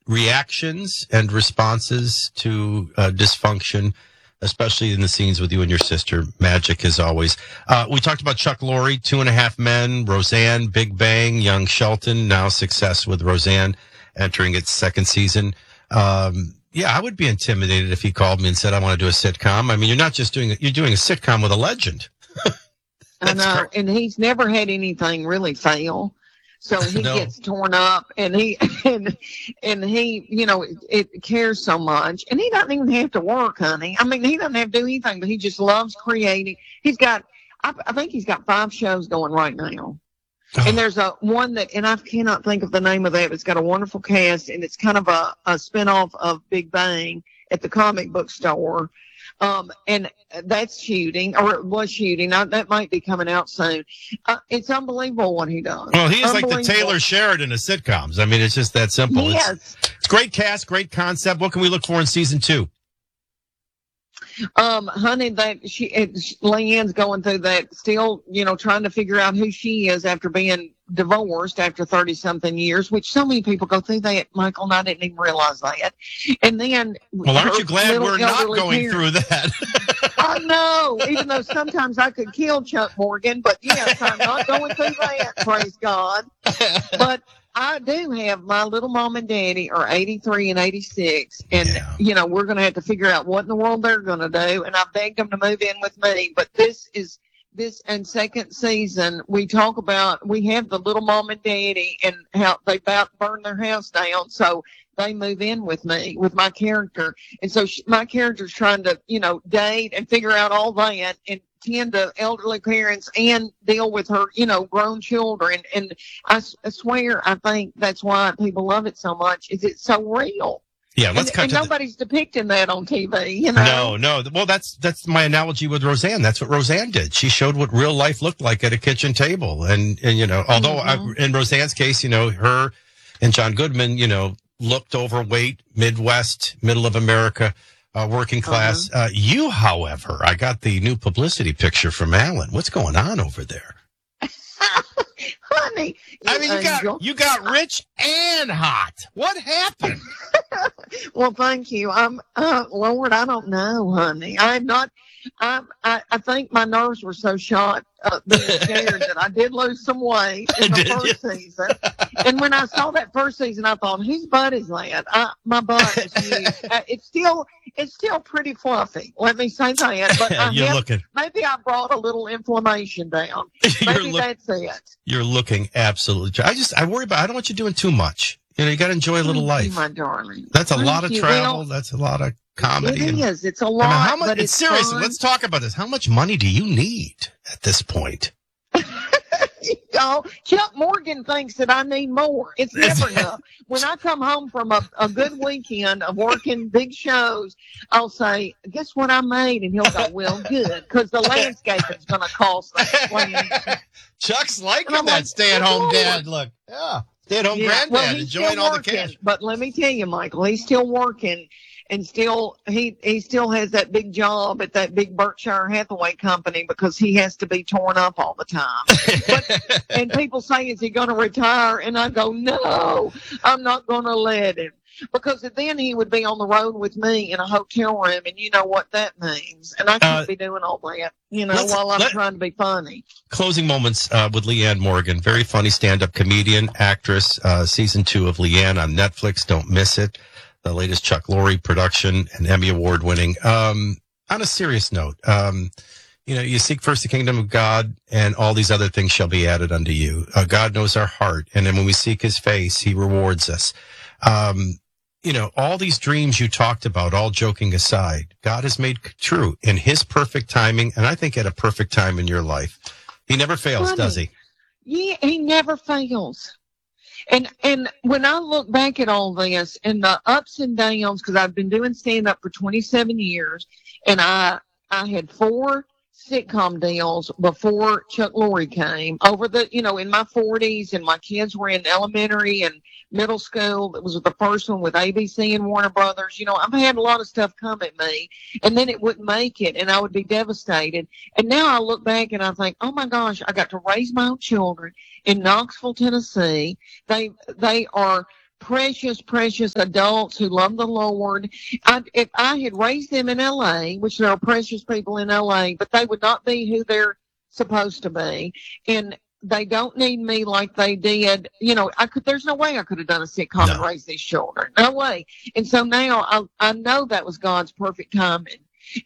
reactions and responses to dysfunction, especially in the scenes with you and your sister. Magic as always. We talked about Chuck Lorre, 2.5 Men, Roseanne, Big Bang, Young Shelton, now Success with Roseanne, entering its second season. Yeah, I would be intimidated if he called me and said, I want to do a sitcom. I mean, you're not just you're doing a sitcom with a legend. I know, and he's never had anything really fail. So he gets torn up, and he, it cares so much, and he doesn't even have to work, honey. I mean, he doesn't have to do anything, but he just loves creating. I think he's got 5 shows going right now. And there's one that, and I cannot think of the name of that, but it's got a wonderful cast, and it's kind of a spinoff of Big Bang at the comic book store. And that's shooting, or it was shooting. That might be coming out soon. It's unbelievable what he does. Well, he is like the Taylor Sheridan of sitcoms. I mean, it's just that simple. Yes. It's great cast, great concept. What can we look for in season 2? Honey, Leanne's going through that still, trying to figure out who she is after being divorced after 30-something years, which so many people go through that, Michael, and I didn't even realize that. And then... Well, aren't you glad we're not going through that? I know, even though sometimes I could kill Chuck Morgan, but yes, I'm not going through that, praise God. But I do have my little mom and daddy are 83 and 86, and, we're going to have to figure out what in the world they're going to do, and I begged them to move in with me, but this and second season, we have the little mom and daddy and how they about burned their house down, so they move in with me, with my character, and so my character's trying to, date and figure out all that, and tend to elderly parents and deal with her, grown children. And I swear, I think that's why people love it so much, is it's so real. Yeah, let's cut to nobody's depicting that on TV, No. Well, that's my analogy with Roseanne. That's what Roseanne did. She showed what real life looked like at a kitchen table. And although in Roseanne's case, her and John Goodman, looked overweight, Midwest, middle of America, working class. You, however, I got the new publicity picture from Alan. What's going on over there? Honey, I mean, you got rich and hot. What happened? Well, thank you. Lord, I don't know, honey. I'm not. I think my nerves were so shot, being scared that I did lose some weight in the first season. And when I saw that first season, I thought, whose butt is that? My butt is huge. It's still pretty fluffy. Let me say that. But maybe I brought a little inflammation down. Maybe that's it. You're looking absolutely. I worry about. I don't want you doing too much. You got to enjoy a little life. My darling. That's a lot of travel. That's a lot of comedy. It is. It's a lot. But it's seriously, fun. let's talk about this. How much money do you need at this point? Chuck Morgan thinks that I need more. It's never enough. When I come home from a good weekend of working big shows, I'll say, guess what I made? And he'll go, well, good, because the landscaping's going to cost that. Chuck's liking that stay-at-home dad look. Yeah. Stay-at-home granddad, enjoying all the cash. But let me tell you, Michael, he's still working, and still he still has that big job at that big Berkshire Hathaway company because he has to be torn up all the time. And people say, is he going to retire? And I go, no, I'm not going to let him. Because then he would be on the road with me in a hotel room, and you know what that means. And I can't be doing all that, while I'm trying to be funny. Closing moments with Leanne Morgan. Very funny stand-up comedian, actress. Season 2 of Leanne on Netflix. Don't miss it. The latest Chuck Lorre production and Emmy Award winning. On a serious note, you seek first the kingdom of God, and all these other things shall be added unto you. God knows our heart, and then when we seek his face, he rewards us. All these dreams you talked about, all joking aside, God has made true in his perfect timing, and I think at a perfect time in your life. He never fails, does he? Yeah, he never fails. And when I look back at all this and the ups and downs, because I've been doing stand-up for 27 years, and I had 4 sitcom deals before Chuck Lorre came over in my 40s, and my kids were in elementary and middle school. It was the first one with ABC and Warner Brothers. I've had a lot of stuff come at me, and then it wouldn't make it, and I would be devastated. And now I look back and I think, oh my gosh, I got to raise my own children in Knoxville, Tennessee. They are precious, precious adults who love the Lord. If I had raised them in L.A., which there are precious people in L.A., but they would not be who they're supposed to be. And they don't need me like they did. There's no way I could have done a sitcom and raised these children. No way. And so now I know that was God's perfect timing.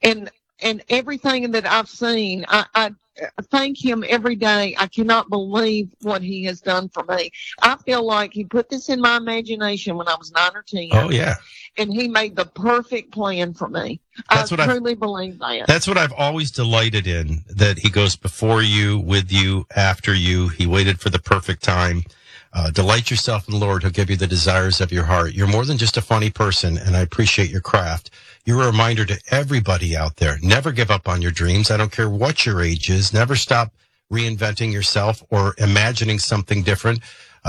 And everything that I've seen, I thank him every day. I cannot believe what he has done for me. I feel like he put this in my imagination when I was 9 or 10. Oh, yeah. And he made the perfect plan for me. I truly believe that. That's what I've always delighted in, that he goes before you, with you, after you. He waited for the perfect time. Delight yourself in the Lord. He'll give you the desires of your heart. You're more than just a funny person, and I appreciate your craft. You're a reminder to everybody out there. Never give up on your dreams. I don't care what your age is. Never stop reinventing yourself or imagining something different.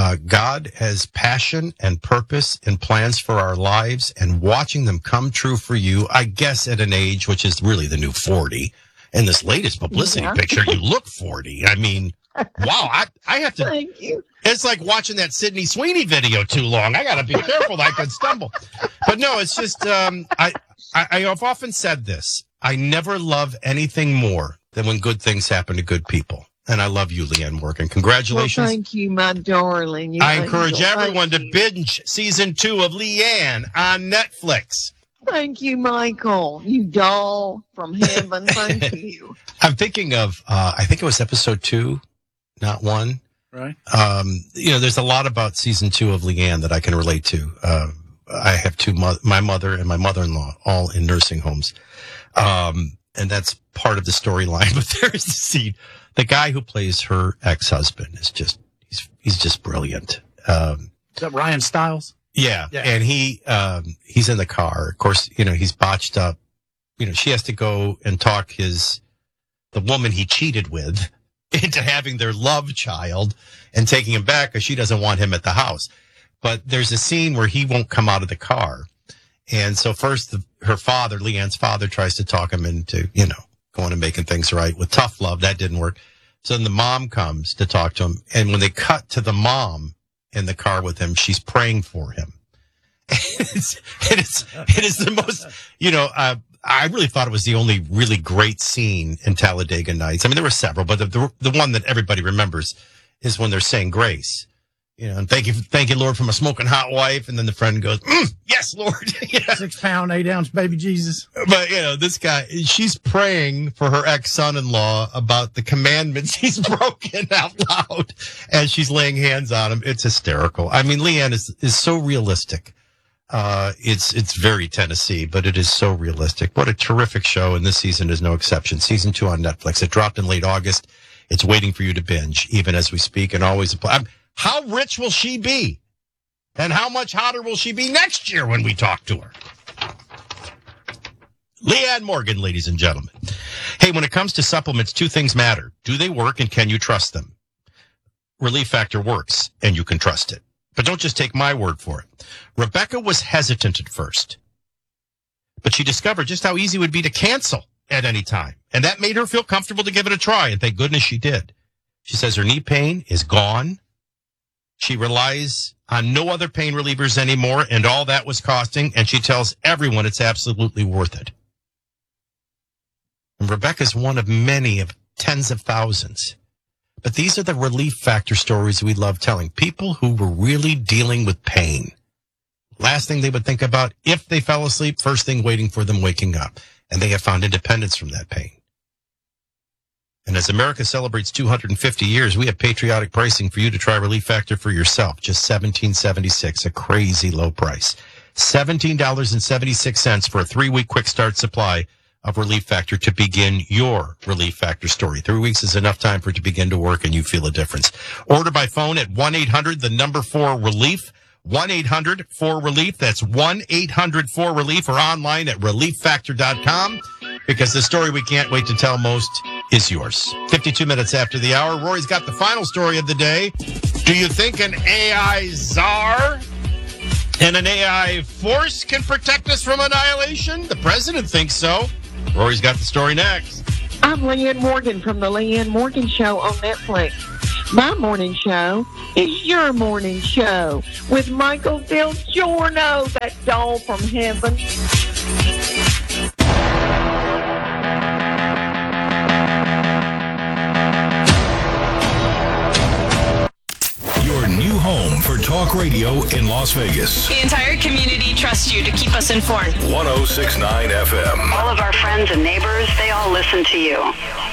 God has passion and purpose and plans for our lives, and watching them come true for you, I guess at an age which is really the new 40. In this latest publicity picture, you look 40. I mean, wow, I have to. Thank you. It's like watching that Sydney Sweeney video too long. I got to be careful that I could stumble. But no, it's just, I have often said this. I never love anything more than when good things happen to good people. And I love you, Leanne Morgan. Congratulations. Well, thank you, my darling. I encourage everyone to binge season 2 of Leanne on Netflix. Thank you, Michael. You doll from heaven. Thank you. I'm thinking of, I think it was episode 2, not 1. Right. There's a lot about season 2 of Leanne that I can relate to. I have my mother and my mother-in-law, all in nursing homes. And that's part of the storyline. But there's the scene. The guy who plays her ex-husband is he's just brilliant. Is that Ryan Stiles? Yeah. And he's in the car. Of course, he's botched up. She has to go and talk the woman he cheated with into having their love child and taking him back because she doesn't want him at the house. But there's a scene where he won't come out of the car. And so first her father, Leanne's father, tries to talk him into, going and making things right with tough love. That didn't work. So then the mom comes to talk to him. And when they cut to the mom in the car with him, she's praying for him. It is the most, I really thought it was the only really great scene in Talladega Nights. I mean, there were several, but the one that everybody remembers is when they're saying grace. And thank you, Lord, for my smoking hot wife. And then the friend goes, yes, Lord. 6 pound, 8 ounce baby Jesus. But, this guy, she's praying for her ex-son-in-law about the commandments he's broken out loud as she's laying hands on him. It's hysterical. I mean, Leanne is so realistic. It's very Tennessee, but it is so realistic. What a terrific show. And this season is no exception. Season 2 on Netflix. It dropped in late August. It's waiting for you to binge, even as we speak, and always apply. How rich will she be? And how much hotter will she be next year when we talk to her? Leanne Morgan, ladies and gentlemen. Hey, when it comes to supplements, 2 things matter. Do they work, and can you trust them? Relief Factor works, and you can trust it. But don't just take my word for it. Rebecca was hesitant at first, but she discovered just how easy it would be to cancel at any time. And that made her feel comfortable to give it a try, and thank goodness she did. She says her knee pain is gone. She relies on no other pain relievers anymore, and all that was costing, and she tells everyone it's absolutely worth it. And Rebecca's one of many of tens of thousands. But these are the Relief Factor stories we love telling. People who were really dealing with pain. Last thing they would think about if they fell asleep, first thing waiting for them waking up. And they have found independence from that pain. And as America celebrates 250 years, we have patriotic pricing for you to try Relief Factor for yourself. Just $17.76, a crazy low price. $17.76 for a 3-week quick start supply of Relief Factor to begin your Relief Factor story. 3 weeks is enough time for it to begin to work, and you feel a difference. Order by phone at 1-800-4RELIEF, 1-800-4RELIEF. That's 1-800-4RELIEF, or online at relieffactor.com, because the story we can't wait to tell most is yours. 52 minutes after the hour, Rory's got the final story of the day. Do you think an AI czar and an AI force can protect us from annihilation? The president thinks so. Rory's got the story next. I'm Leanne Morgan from the Leanne Morgan Show on Netflix. My morning show is your morning show with Michael Del Giorno, that doll from heaven. Your new home for talk radio in Las Vegas. The entire community trusts you to keep us informed. 106.9 FM. All of our friends and neighbors, they all listen to you.